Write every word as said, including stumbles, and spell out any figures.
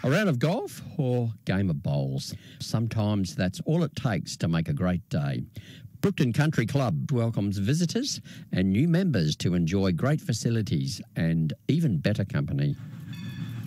A round of golf or game of bowls. Sometimes that's all it takes to make a great day. Brookton Country Club welcomes visitors and new members to enjoy great facilities and even better company.